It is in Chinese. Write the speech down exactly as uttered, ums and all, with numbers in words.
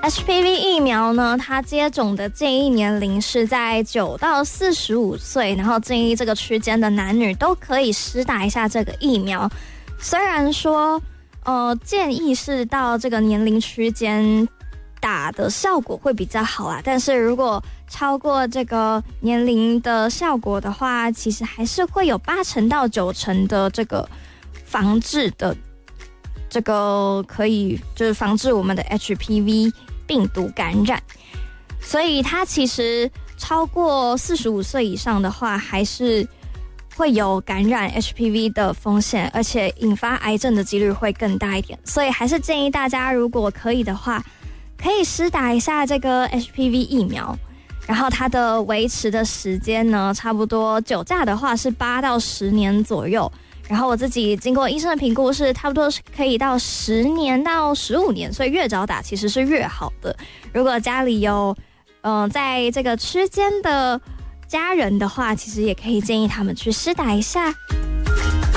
H P V 疫苗呢，它接种的建议年龄是在九到四十五岁，然后建议这个区间的男女都可以施打一下这个疫苗。虽然说，呃，建议是到这个年龄区间打的效果会比较好啦，但是如果超过这个年龄的效果的话，其实还是会有八成到九成的这个防治的，这个可以就是防治我们的 H P V 病毒感染。所以它其实超过四十五岁以上的话，还是会有感染 H P V 的风险，而且引发癌症的几率会更大一点。所以还是建议大家，如果可以的话，可以施打一下这个 H P V 疫苗。然后它的维持的时间呢，差不多九价的话是八到十年左右。然后我自己经过医生的评估是差不多可以到十年到十五年，所以越早打其实是越好的。如果家里有嗯、呃、在这个区间的家人的话，其实也可以建议他们去施打一下。